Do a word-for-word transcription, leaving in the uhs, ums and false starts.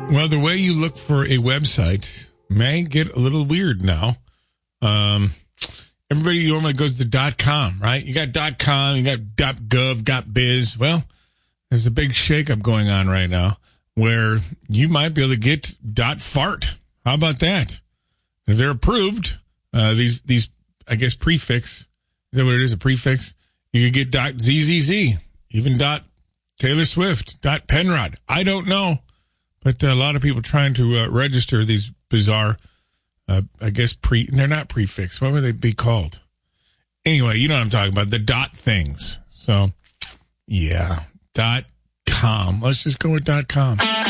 Well, the way you look for a website may get a little weird now. Um, everybody normally goes to .com, right? You got .com, you got .gov, .biz. Well, there's a big shakeup going on right now where you might be able to get .fart. How about that? If they're approved, uh, these, these, I guess, prefix, is that what it is, a prefix? You could get .zzz, even .Taylor Swift, .Penrod. I don't know. But a lot of people trying to uh, register these bizarre, uh, I guess, pre, they're not prefix. What would they be called? Anyway, you know what I'm talking about, the dot things. So, yeah, dot com. Let's just go with dot com.